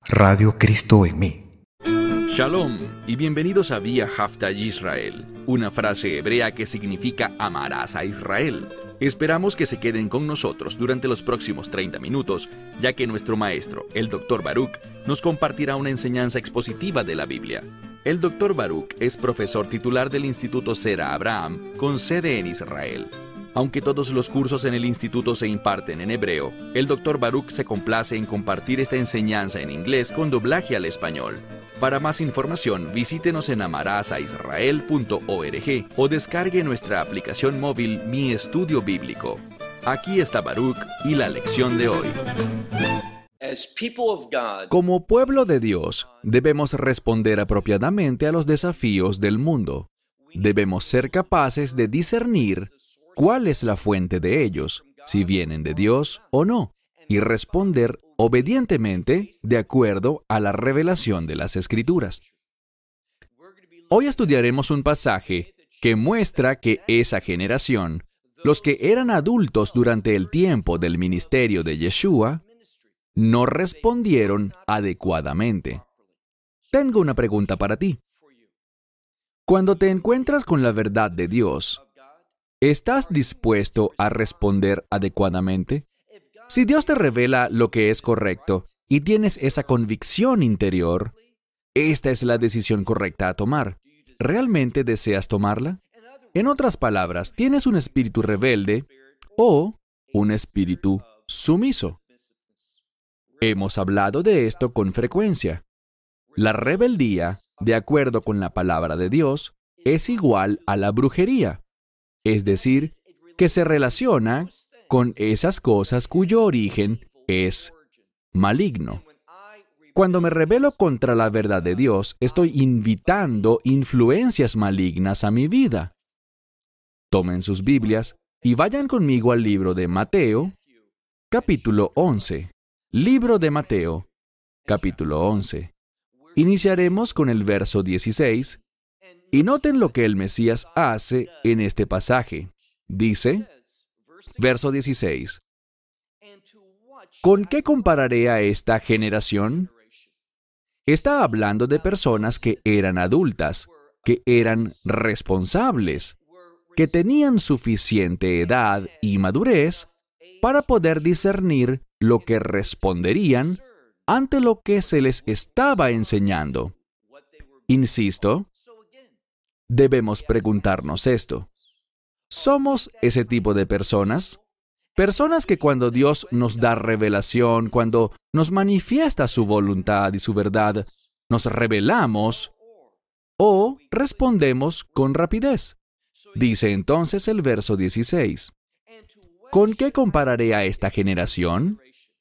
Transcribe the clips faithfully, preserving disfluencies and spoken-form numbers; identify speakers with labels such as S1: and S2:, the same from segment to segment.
S1: Radio Cristo en mí.
S2: Shalom y bienvenidos a Vía Haftaj Israel, una frase hebrea que significa amarás a Israel. Esperamos que se queden con nosotros durante los próximos treinta minutos, ya que nuestro maestro, el doctor Baruch, nos compartirá una enseñanza expositiva de la Biblia. El doctor Baruch es profesor titular del Instituto Sera Abraham, con sede en Israel. Aunque todos los cursos en el instituto se imparten en hebreo, el doctor Baruch se complace en compartir esta enseñanza en inglés con doblaje al español. Para más información, visítenos en amarásisrael punto org o descargue nuestra aplicación móvil Mi Estudio Bíblico. Aquí está Baruch y la lección de hoy. Como pueblo de Dios, debemos responder apropiadamente a los desafíos del mundo. Debemos ser capaces de discernir cuál es la fuente de ellos, si vienen de Dios o no, y responder obedientemente de acuerdo a la revelación de las Escrituras. Hoy estudiaremos un pasaje que muestra que esa generación, los que eran adultos durante el tiempo del ministerio de Yeshua, no respondieron adecuadamente. Tengo una pregunta para ti. Cuando te encuentras con la verdad de Dios, ¿estás dispuesto a responder adecuadamente? Si Dios te revela lo que es correcto y tienes esa convicción interior, esta es la decisión correcta a tomar. ¿Realmente deseas tomarla? En otras palabras, ¿tienes un espíritu rebelde o un espíritu sumiso? Hemos hablado de esto con frecuencia. La rebeldía, de acuerdo con la palabra de Dios, es igual a la brujería. Es decir, que se relaciona con esas cosas cuyo origen es maligno. Cuando me rebelo contra la verdad de Dios, estoy invitando influencias malignas a mi vida. Tomen sus Biblias y vayan conmigo al libro de Mateo, capítulo once. Libro de Mateo, capítulo once. Iniciaremos con el verso dieciséis. Y noten lo que el Mesías hace en este pasaje. Dice, verso dieciséis, ¿con qué compararé a esta generación? Está hablando de personas que eran adultas, que eran responsables, que tenían suficiente edad y madurez para poder discernir lo que responderían ante lo que se les estaba enseñando. Insisto, debemos preguntarnos esto. ¿Somos ese tipo de personas? Personas que cuando Dios nos da revelación, cuando nos manifiesta su voluntad y su verdad, nos rebelamos o respondemos con rapidez. Dice entonces el verso dieciséis. ¿Con qué compararé a esta generación?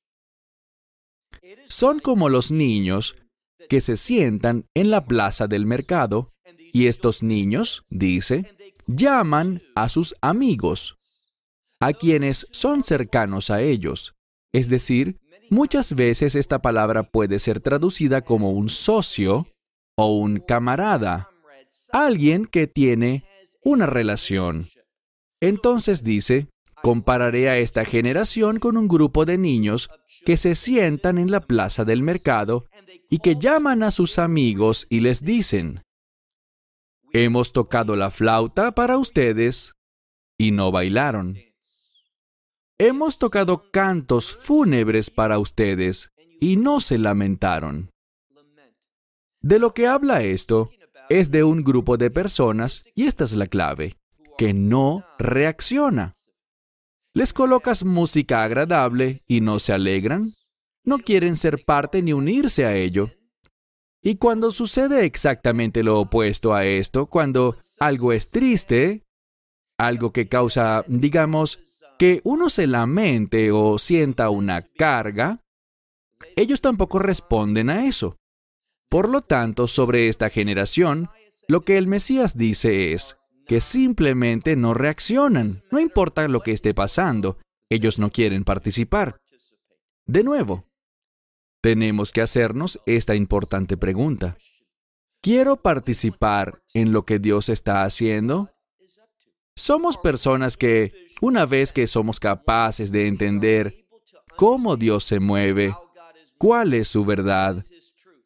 S2: Son como los niños que se sientan en la plaza del mercado. Y estos niños, dice, llaman a sus amigos, a quienes son cercanos a ellos. Es decir, muchas veces esta palabra puede ser traducida como un socio o un camarada, alguien que tiene una relación. Entonces dice, compararé a esta generación con un grupo de niños que se sientan en la plaza del mercado y que llaman a sus amigos y les dicen, hemos tocado la flauta para ustedes y no bailaron. Hemos tocado cantos fúnebres para ustedes y no se lamentaron. De lo que habla esto es de un grupo de personas, y esta es la clave, que no reacciona. Les colocas música agradable y no se alegran, no quieren ser parte ni unirse a ello. Y cuando sucede exactamente lo opuesto a esto, cuando algo es triste, algo que causa, digamos, que uno se lamente o sienta una carga, ellos tampoco responden a eso. Por lo tanto, sobre esta generación, lo que el Mesías dice es que simplemente no reaccionan. No importa lo que esté pasando, ellos no quieren participar. De nuevo, tenemos que hacernos esta importante pregunta. ¿Quiero participar en lo que Dios está haciendo? Somos personas que, una vez que somos capaces de entender cómo Dios se mueve, cuál es su verdad,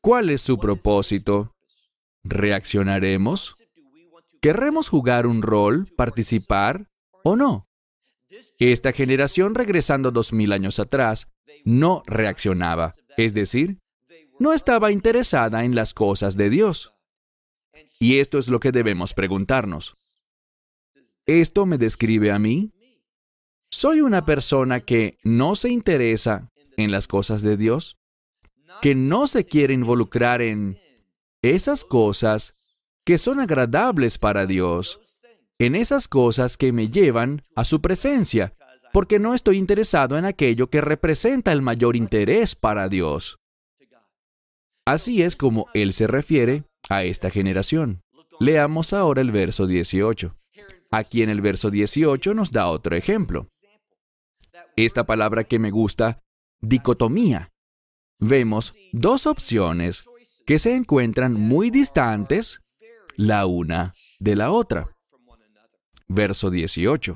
S2: ¿Cuál es su propósito? ¿Reaccionaremos? ¿Querremos jugar un rol, participar o no? Esta generación, regresando dos mil años atrás, no reaccionaba, es decir, no estaba interesada en las cosas de Dios. Y esto es lo que debemos preguntarnos. ¿Esto me describe a mí? ¿Soy una persona que no se interesa en las cosas de Dios? ¿Que no se quiere involucrar en esas cosas que son agradables para Dios? En esas cosas que me llevan a su presencia, porque no estoy interesado en aquello que representa el mayor interés para Dios. Así es como Él se refiere a esta generación. Leamos ahora el verso dieciocho. Aquí en el verso dieciocho nos da otro ejemplo. Esta palabra que me gusta, dicotomía. Vemos dos opciones que se encuentran muy distantes la una de la otra. Verso dieciocho.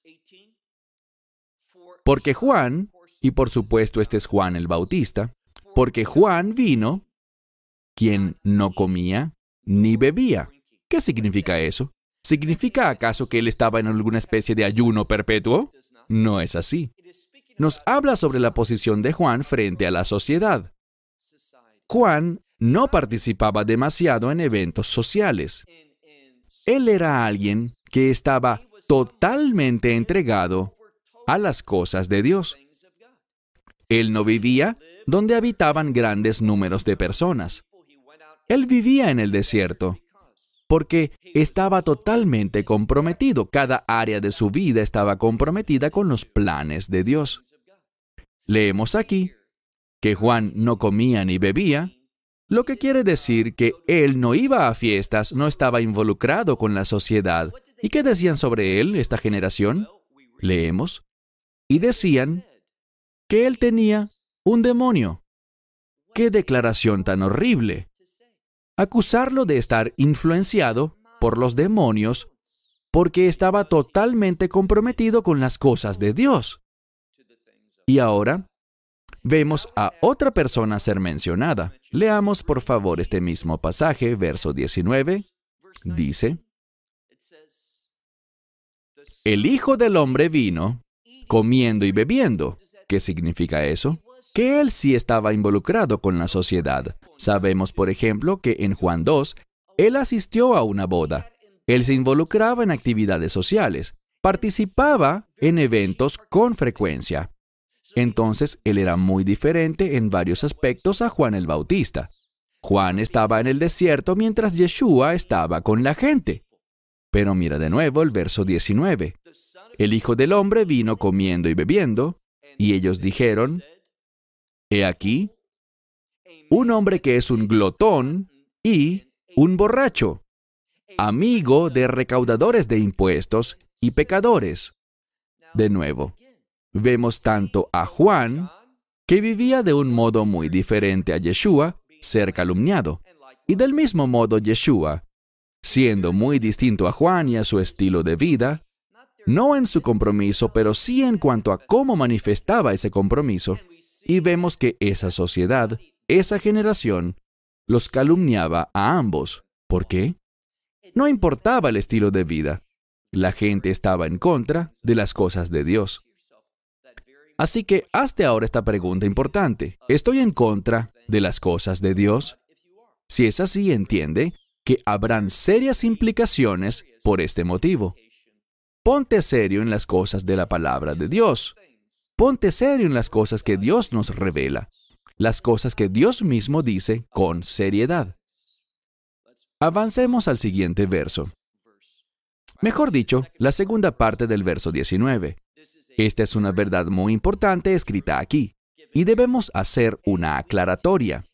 S2: Porque Juan, y por supuesto este es Juan el Bautista, porque Juan vino, quien no comía ni bebía. ¿Qué significa eso? ¿Significa acaso que él estaba en alguna especie de ayuno perpetuo? No es así. Nos habla sobre la posición de Juan frente a la sociedad. Juan no participaba demasiado en eventos sociales. Él era alguien que estaba totalmente entregado a las cosas de Dios. Él no vivía donde habitaban grandes números de personas. Él vivía en el desierto porque estaba totalmente comprometido. Cada área de su vida estaba comprometida con los planes de Dios. Leemos aquí que Juan no comía ni bebía, lo que quiere decir que él no iba a fiestas, no estaba involucrado con la sociedad. ¿Y qué decían sobre él, esta generación? Leemos. Y decían que él tenía un demonio. ¡Qué declaración tan horrible! Acusarlo de estar influenciado por los demonios porque estaba totalmente comprometido con las cosas de Dios. Y ahora vemos a otra persona ser mencionada. Leamos por favor este mismo pasaje, verso diecinueve. Dice, el Hijo del Hombre vino comiendo y bebiendo. ¿Qué significa eso? Que él sí estaba involucrado con la sociedad. Sabemos, por ejemplo, que en Juan dos, él asistió a una boda. Él se involucraba en actividades sociales, participaba en eventos con frecuencia. Entonces, él era muy diferente en varios aspectos a Juan el Bautista. Juan estaba en el desierto mientras Yeshua estaba con la gente. Pero mira de nuevo el verso diecinueve. El Hijo del Hombre vino comiendo y bebiendo, y ellos dijeron, he aquí, un hombre que es un glotón y un borracho, amigo de recaudadores de impuestos y pecadores. De nuevo, vemos tanto a Juan, que vivía de un modo muy diferente a Yeshua, ser calumniado, y del mismo modo Yeshua, siendo muy distinto a Juan y a su estilo de vida, no en su compromiso, pero sí en cuanto a cómo manifestaba ese compromiso. Y vemos que esa sociedad, esa generación, los calumniaba a ambos. ¿Por qué? No importaba el estilo de vida. La gente estaba en contra de las cosas de Dios. Así que hazte ahora esta pregunta importante. ¿Estoy en contra de las cosas de Dios? Si es así, entiende que habrán serias implicaciones por este motivo. Ponte serio en las cosas de la palabra de Dios. Ponte serio en las cosas que Dios nos revela, las cosas que Dios mismo dice con seriedad. Avancemos al siguiente verso. Mejor dicho, la segunda parte del verso diecinueve. Esta es una verdad muy importante escrita aquí, y debemos hacer una aclaratoria.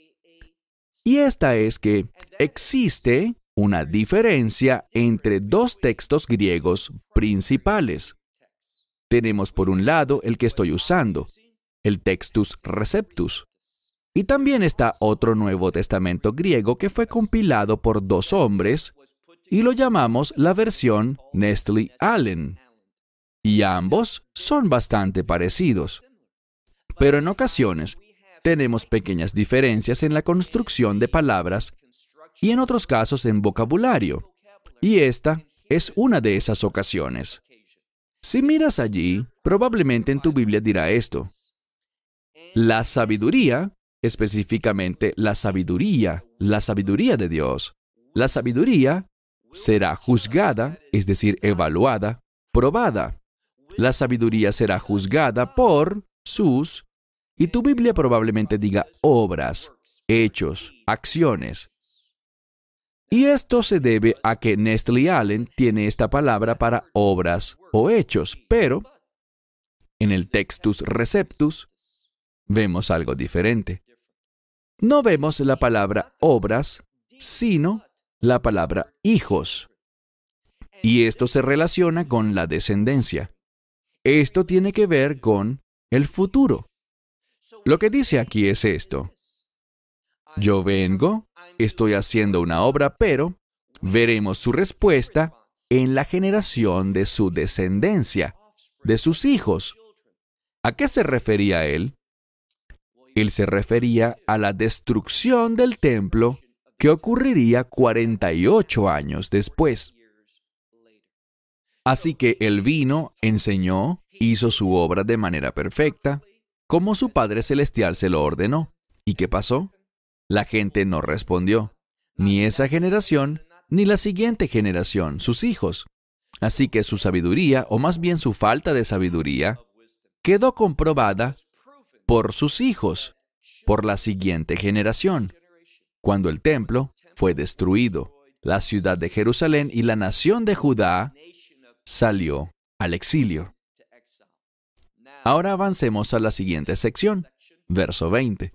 S2: Y esta es que existe una diferencia entre dos textos griegos principales. Tenemos por un lado el que estoy usando, el Textus Receptus. Y también está otro Nuevo Testamento griego que fue compilado por dos hombres y lo llamamos la versión Nestle Allen. Y ambos son bastante parecidos. Pero en ocasiones tenemos pequeñas diferencias en la construcción de palabras y en otros casos en vocabulario. Y esta es una de esas ocasiones. Si miras allí, probablemente en tu Biblia dirá esto. La sabiduría, específicamente la sabiduría, la sabiduría de Dios, la sabiduría será juzgada, es decir, evaluada, probada. La sabiduría será juzgada por sus, y tu Biblia probablemente diga obras, hechos, acciones. Y esto se debe a que Nestle Allen tiene esta palabra para obras o hechos, pero en el Textus Receptus vemos algo diferente. No vemos la palabra obras, sino la palabra hijos. Y esto se relaciona con la descendencia. Esto tiene que ver con el futuro. Lo que dice aquí es esto. Yo vengo, estoy haciendo una obra, pero veremos su respuesta en la generación de su descendencia, de sus hijos. ¿A qué se refería él? Él se refería a la destrucción del templo que ocurriría cuarenta y ocho años después. Así que él vino, enseñó, hizo su obra de manera perfecta, como su Padre Celestial se lo ordenó. ¿Y qué pasó? La gente no respondió, ni esa generación, ni la siguiente generación, sus hijos. Así que su sabiduría, o más bien su falta de sabiduría, quedó comprobada por sus hijos, por la siguiente generación, cuando el templo fue destruido, la ciudad de Jerusalén y la nación de Judá salió al exilio. Ahora avancemos a la siguiente sección, verso veinte.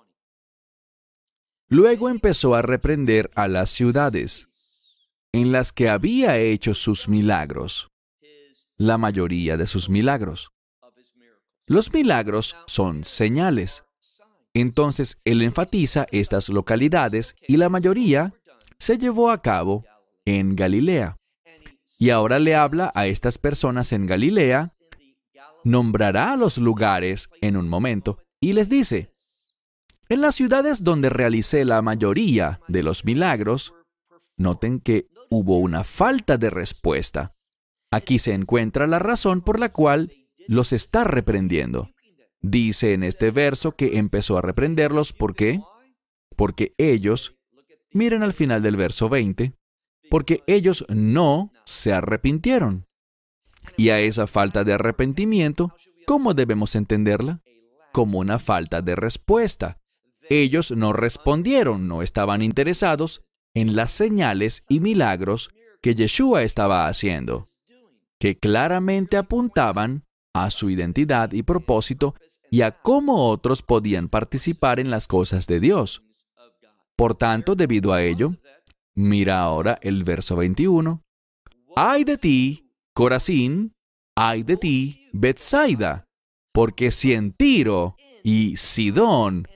S2: Luego empezó a reprender a las ciudades en las que había hecho sus milagros, la mayoría de sus milagros. Los milagros son señales. Entonces, él enfatiza estas localidades y la mayoría se llevó a cabo en Galilea. Y ahora le habla a estas personas en Galilea, nombrará a los lugares en un momento y les dice, en las ciudades donde realicé la mayoría de los milagros, noten que hubo una falta de respuesta. Aquí se encuentra la razón por la cual los está reprendiendo. Dice en este verso que empezó a reprenderlos, ¿por qué? Porque ellos, miren al final del verso veinte, porque ellos no se arrepintieron. Y a esa falta de arrepentimiento, ¿cómo debemos entenderla? Como una falta de respuesta. Ellos no respondieron, no estaban interesados en las señales y milagros que Yeshua estaba haciendo, que claramente apuntaban a su identidad y propósito y a cómo otros podían participar en las cosas de Dios. Por tanto, debido a ello, mira ahora el verso veintiuno. ¡Ay de ti, Corazín! ¡Ay de ti, Betsaida! Porque si en Tiro y Sidón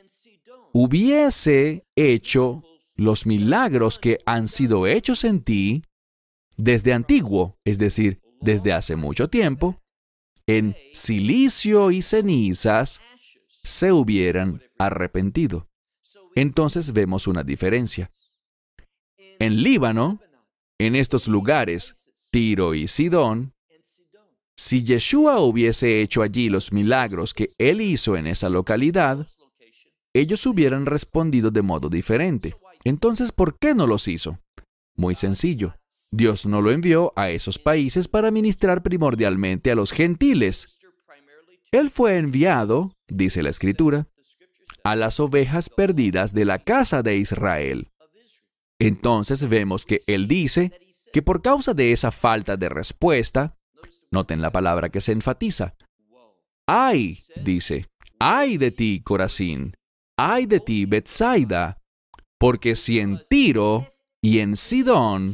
S2: hubiese hecho los milagros que han sido hechos en ti desde antiguo, es decir, desde hace mucho tiempo, en silicio y cenizas se hubieran arrepentido. Entonces vemos una diferencia. En Líbano, en estos lugares, Tiro y Sidón, si Yeshua hubiese hecho allí los milagros que él hizo en esa localidad, ellos hubieran respondido de modo diferente. Entonces, ¿por qué no los hizo? Muy sencillo. Dios no lo envió a esos países para ministrar primordialmente a los gentiles. Él fue enviado, dice la Escritura, a las ovejas perdidas de la casa de Israel. Entonces vemos que Él dice que por causa de esa falta de respuesta, noten la palabra que se enfatiza, ¡ay!, dice, ¡ay de ti, Corazín! ¡Ay de ti, Betsaida! Porque si en Tiro y en Sidón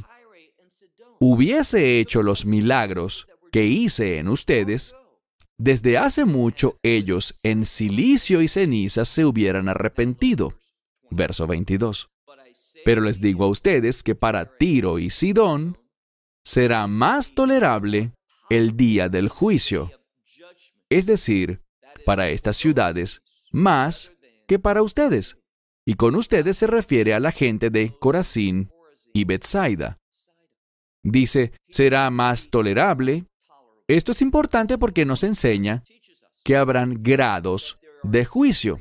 S2: hubiese hecho los milagros que hice en ustedes, desde hace mucho ellos en silicio y cenizas se hubieran arrepentido. Verso veintidós. Pero les digo a ustedes que para Tiro y Sidón será más tolerable el día del juicio. Es decir, para estas ciudades, más que para ustedes. Y con ustedes se refiere a la gente de Corazín y Betsaida. Dice, será más tolerable. Esto es importante porque nos enseña que habrán grados de juicio.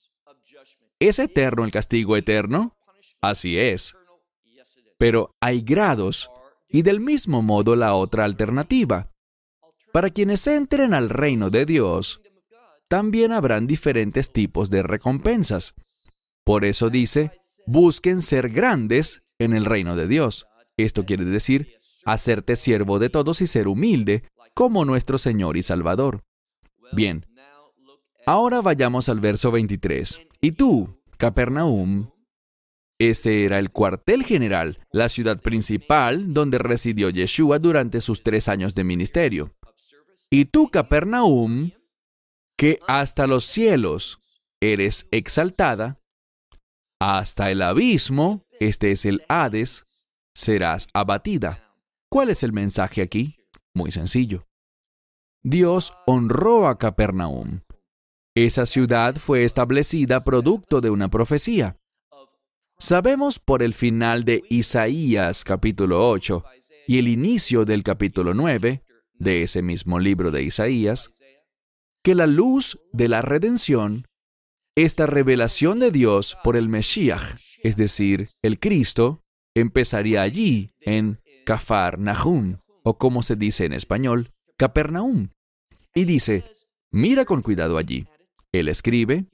S2: ¿Es eterno el castigo eterno? Así es. Pero hay grados, y del mismo modo la otra alternativa. Para quienes entren al reino de Dios, también habrán diferentes tipos de recompensas. Por eso dice, busquen ser grandes en el reino de Dios. Esto quiere decir, hacerte siervo de todos y ser humilde, como nuestro Señor y Salvador. Bien, ahora vayamos al verso veintitrés. Y tú, Capernaum, ese era el cuartel general, la ciudad principal donde residió Yeshua durante sus tres años de ministerio. Y tú, Capernaum, que hasta los cielos eres exaltada, hasta el abismo, este es el Hades, serás abatida. ¿Cuál es el mensaje aquí? Muy sencillo. Dios honró a Capernaum. Esa ciudad fue establecida producto de una profecía. Sabemos por el final de Isaías capítulo ocho y el inicio del capítulo nueve de ese mismo libro de Isaías, que la luz de la redención, esta revelación de Dios por el Mesías, es decir, el Cristo, empezaría allí, en Cafar Nahum, o como se dice en español, Capernaum. Y dice, mira con cuidado allí. Él escribe,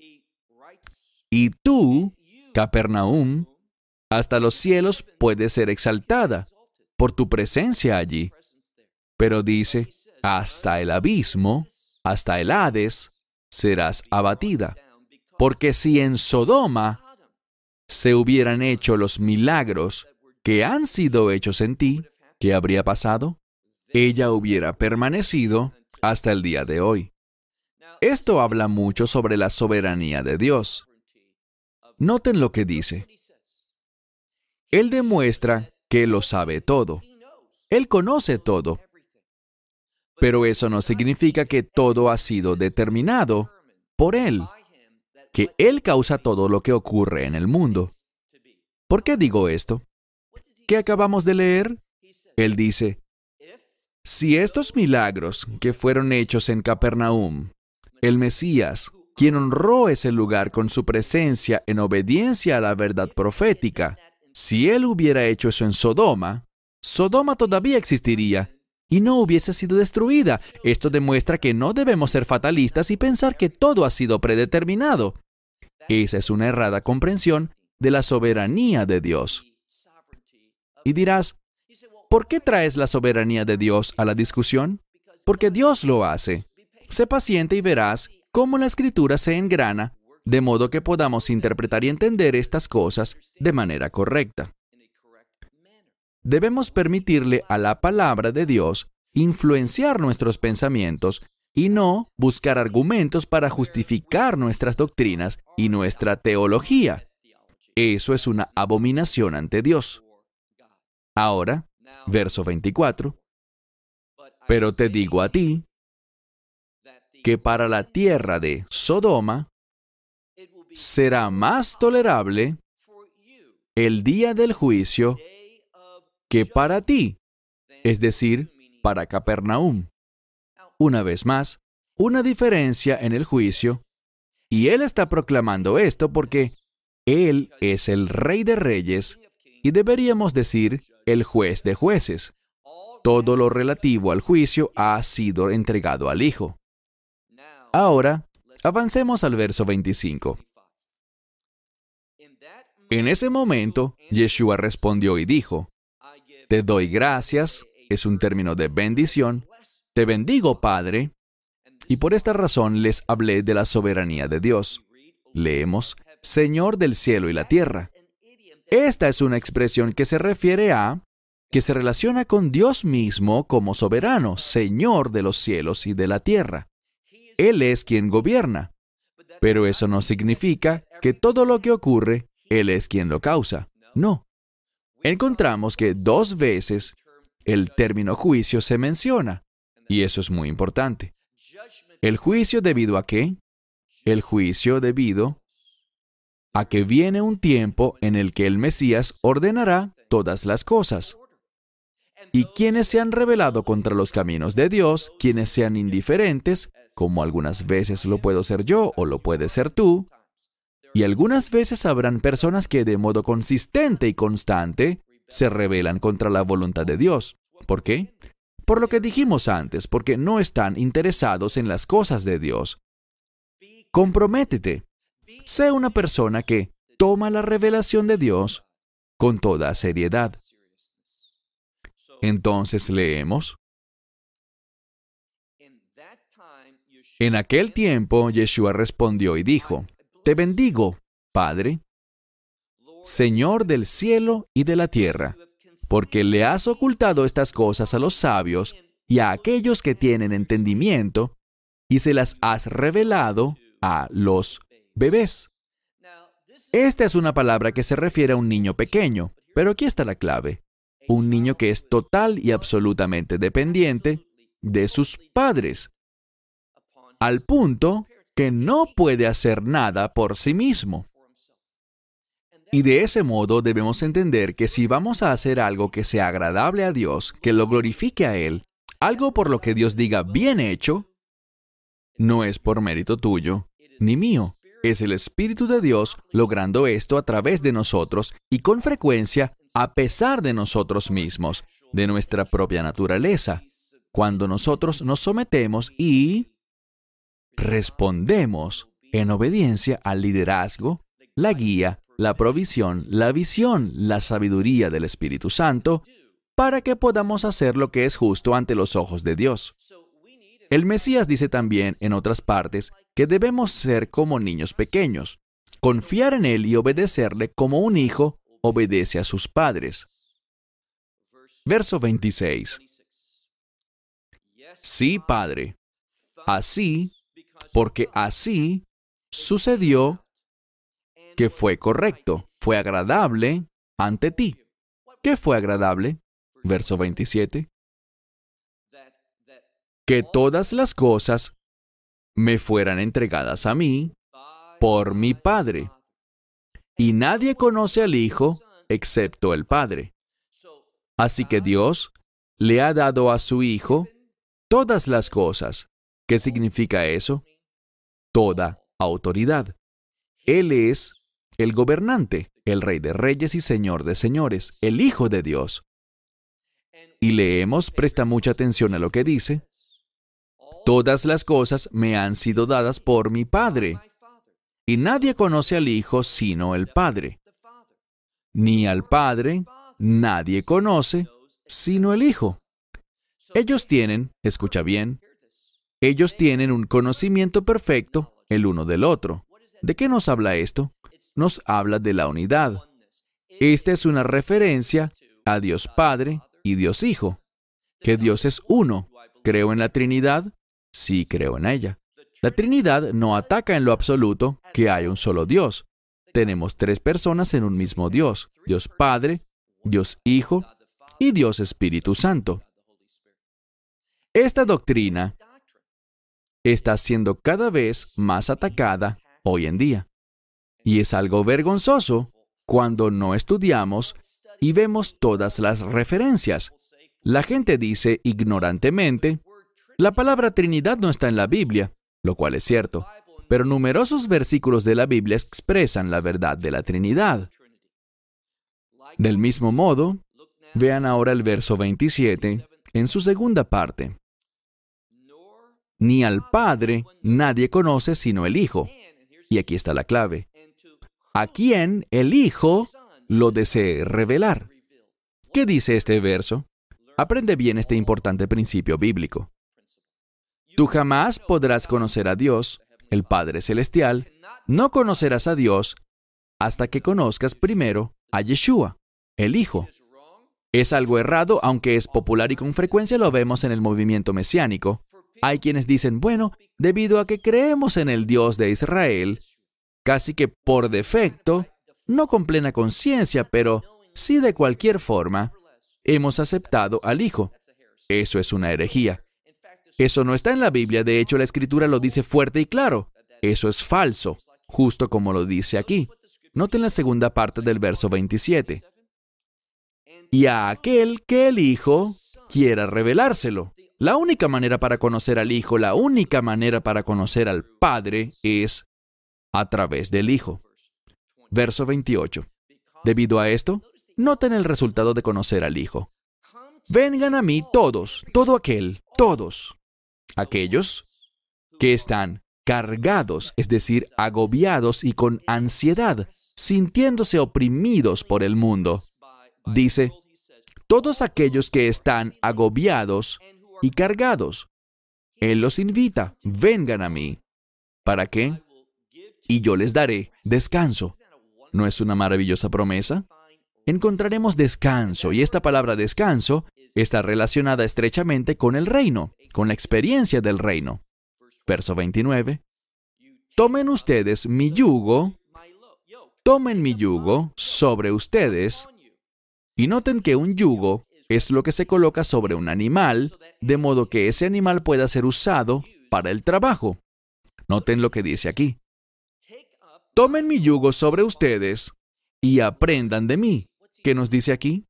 S2: y tú, Capernaum, hasta los cielos puedes ser exaltada por tu presencia allí. Pero dice, hasta el abismo, hasta el Hades, serás abatida. Porque si en Sodoma se hubieran hecho los milagros que han sido hechos en ti, ¿qué habría pasado? Ella hubiera permanecido hasta el día de hoy. Esto habla mucho sobre la soberanía de Dios. Noten lo que dice. Él demuestra que lo sabe todo. Él conoce todo. Pero eso no significa que todo ha sido determinado por Él, que Él causa todo lo que ocurre en el mundo. ¿Por qué digo esto? ¿Qué acabamos de leer? Él dice, si estos milagros que fueron hechos en Capernaum, el Mesías, quien honró ese lugar con su presencia en obediencia a la verdad profética, si Él hubiera hecho eso en Sodoma, Sodoma todavía existiría y no hubiese sido destruida. Esto demuestra que no debemos ser fatalistas y pensar que todo ha sido predeterminado. Esa es una errada comprensión de la soberanía de Dios. Y dirás, ¿por qué traes la soberanía de Dios a la discusión? Porque Dios lo hace. Sé paciente y verás cómo la Escritura se engrana, de modo que podamos interpretar y entender estas cosas de manera correcta. Debemos permitirle a la palabra de Dios influenciar nuestros pensamientos y no buscar argumentos para justificar nuestras doctrinas y nuestra teología. Eso es una abominación ante Dios. Ahora, verso veinticuatro. Pero te digo a ti, que para la tierra de Sodoma será más tolerable el día del juicio que para ti, es decir, para Capernaum. Una vez más, una diferencia en el juicio, y Él está proclamando esto porque Él es el Rey de Reyes y deberíamos decir el Juez de Jueces. Todo lo relativo al juicio ha sido entregado al Hijo. Ahora, avancemos al verso veinticinco. En ese momento, Yeshua respondió y dijo, te doy gracias, es un término de bendición, te bendigo, Padre, y por esta razón les hablé de la soberanía de Dios. Leemos, Señor del cielo y la tierra. Esta es una expresión que se refiere a, que se relaciona con Dios mismo como soberano, Señor de los cielos y de la tierra. Él es quien gobierna, pero eso no significa que todo lo que ocurre, Él es quien lo causa. No. Encontramos que dos veces el término juicio se menciona, y eso es muy importante. ¿El juicio debido a qué? El juicio debido a que viene un tiempo en el que el Mesías ordenará todas las cosas. Y quienes se han rebelado contra los caminos de Dios, quienes sean indiferentes, como algunas veces lo puedo ser yo o lo puedes ser tú, y algunas veces habrán personas que de modo consistente y constante se rebelan contra la voluntad de Dios. ¿Por qué? Por lo que dijimos antes, porque no están interesados en las cosas de Dios. Comprométete. Sé una persona que toma la revelación de Dios con toda seriedad. Entonces leemos. En aquel tiempo, Yeshua respondió y dijo, Te bendigo, Padre, Señor del cielo y de la tierra, porque le has ocultado estas cosas a los sabios y a aquellos que tienen entendimiento, y se las has revelado a los bebés. Esta es una palabra que se refiere a un niño pequeño, pero aquí está la clave. Un niño que es total y absolutamente dependiente de sus padres, al punto que no puede hacer nada por sí mismo. Y de ese modo debemos entender que si vamos a hacer algo que sea agradable a Dios, que lo glorifique a Él, algo por lo que Dios diga bien hecho, no es por mérito tuyo ni mío. Es el Espíritu de Dios logrando esto a través de nosotros y con frecuencia a pesar de nosotros mismos, de nuestra propia naturaleza, cuando nosotros nos sometemos y respondemos en obediencia al liderazgo, la guía, la provisión, la visión, la sabiduría del Espíritu Santo, para que podamos hacer lo que es justo ante los ojos de Dios. El Mesías dice también en otras partes que debemos ser como niños pequeños, confiar en Él y obedecerle como un hijo obedece a sus padres. Verso veintiséis. Sí, Padre, así, porque así sucedió que fue correcto, fue agradable ante ti. ¿Qué fue agradable? Verso veintisiete. Que todas las cosas me fueran entregadas a mí por mi Padre. Y nadie conoce al Hijo excepto el Padre. Así que Dios le ha dado a su Hijo todas las cosas. ¿Qué significa eso? Toda autoridad. Él es el gobernante, el Rey de Reyes y Señor de Señores, el Hijo de Dios. Y leemos, presta mucha atención a lo que dice, todas las cosas me han sido dadas por mi Padre, y nadie conoce al Hijo sino el Padre. Ni al Padre nadie conoce sino el Hijo. Ellos tienen, escucha bien, ellos tienen un conocimiento perfecto el uno del otro. ¿De qué nos habla esto? Nos habla de la unidad. Esta es una referencia a Dios Padre y Dios Hijo, que Dios es uno. ¿Creo en la Trinidad? Sí, creo en ella. La Trinidad no ataca en lo absoluto que hay un solo Dios. Tenemos tres personas en un mismo Dios, Dios Padre, Dios Hijo y Dios Espíritu Santo. Esta doctrina está siendo cada vez más atacada hoy en día. Y es algo vergonzoso cuando no estudiamos y vemos todas las referencias. La gente dice ignorantemente, la palabra Trinidad no está en la Biblia, lo cual es cierto, pero numerosos versículos de la Biblia expresan la verdad de la Trinidad. Del mismo modo, vean ahora el verso veintisiete en su segunda parte. Ni al Padre nadie conoce sino el Hijo. Y aquí está la clave. A quien el Hijo lo desee revelar. ¿Qué dice este verso? Aprende bien este importante principio bíblico. Tú jamás podrás conocer a Dios, el Padre Celestial, no conocerás a Dios hasta que conozcas primero a Yeshua, el Hijo. Es algo errado, aunque es popular y con frecuencia lo vemos en el movimiento mesiánico. Hay quienes dicen, bueno, debido a que creemos en el Dios de Israel, casi que por defecto, no con plena conciencia, pero sí de cualquier forma, hemos aceptado al Hijo. Eso es una herejía. Eso no está en la Biblia, de hecho la Escritura lo dice fuerte y claro. Eso es falso, justo como lo dice aquí. Noten la segunda parte del verso veintisiete. Y a aquel que el Hijo quiera revelárselo. La única manera para conocer al Hijo, la única manera para conocer al Padre es a través del Hijo. Verso veintiocho. Debido a esto, noten el resultado de conocer al Hijo. Vengan a mí todos, todo aquel, todos, aquellos que están cargados, es decir, agobiados y con ansiedad, sintiéndose oprimidos por el mundo. Dice, todos aquellos que están agobiados y cargados. Él los invita, vengan a mí. ¿Para qué? Y yo les daré descanso. ¿No es una maravillosa promesa? Encontraremos descanso, y esta palabra descanso está relacionada estrechamente con el reino, con la experiencia del reino. Verso veintinueve. Tomen ustedes mi yugo, tomen mi yugo sobre ustedes, y noten que un yugo es lo que se coloca sobre un animal, de modo que ese animal pueda ser usado para el trabajo. Noten lo que dice aquí. Tomen mi yugo sobre ustedes y aprendan de mí. ¿Qué nos dice aquí?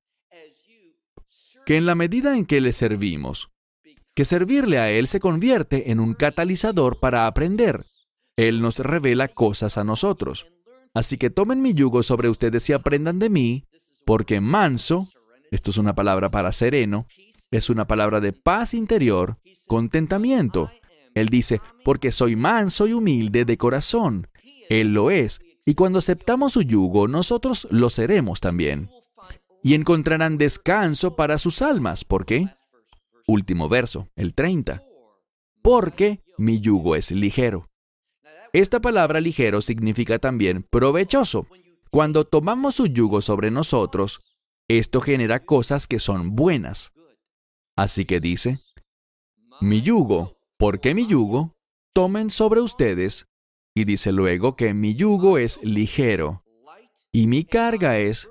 S2: Que en la medida en que le servimos, que servirle a Él se convierte en un catalizador para aprender. Él nos revela cosas a nosotros. Así que tomen mi yugo sobre ustedes y aprendan de mí, porque manso, esto es una palabra para sereno, es una palabra de paz interior, contentamiento. Él dice, porque soy manso y humilde de corazón. Él lo es, y cuando aceptamos su yugo, nosotros lo seremos también. Y encontrarán descanso para sus almas. ¿Por qué? Último verso, el treinta. Porque mi yugo es ligero. Esta palabra ligero significa también provechoso. Cuando tomamos su yugo sobre nosotros, esto genera cosas que son buenas. Así que dice, mi yugo, porque mi yugo, tomen sobre ustedes, y dice luego que mi yugo es ligero, y mi carga es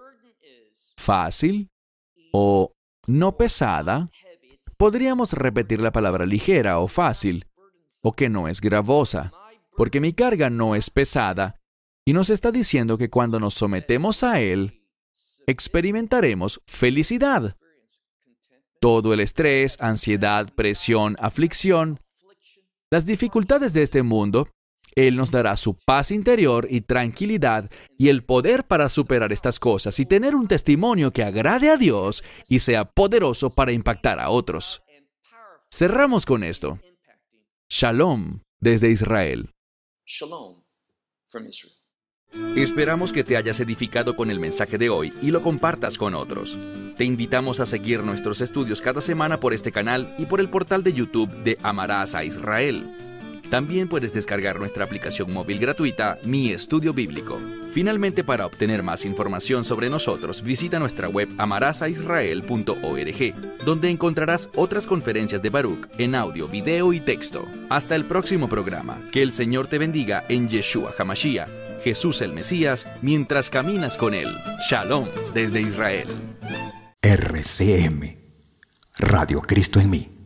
S2: fácil o no pesada. Podríamos repetir la palabra ligera o fácil, o que no es gravosa, porque mi carga no es pesada, y nos está diciendo que cuando nos sometemos a Él, experimentaremos felicidad. Todo el estrés, ansiedad, presión, aflicción, las dificultades de este mundo, Él nos dará su paz interior y tranquilidad y el poder para superar estas cosas y tener un testimonio que agrade a Dios y sea poderoso para impactar a otros. Cerramos con esto. Shalom desde Israel.
S1: Shalom from Israel.
S2: Esperamos que te hayas edificado con el mensaje de hoy y lo compartas con otros. Te invitamos a seguir nuestros estudios cada semana por este canal y por el portal de YouTube de Amarás a Israel. También puedes descargar nuestra aplicación móvil gratuita, Mi Estudio Bíblico. Finalmente, para obtener más información sobre nosotros, visita nuestra web amarás a israel punto org, donde encontrarás otras conferencias de Baruch en audio, video y texto. Hasta el próximo programa. Que el Señor te bendiga en Yeshua HaMashiach, Jesús el Mesías, mientras caminas con Él. Shalom desde Israel.
S3: R C M, Radio Cristo en mí.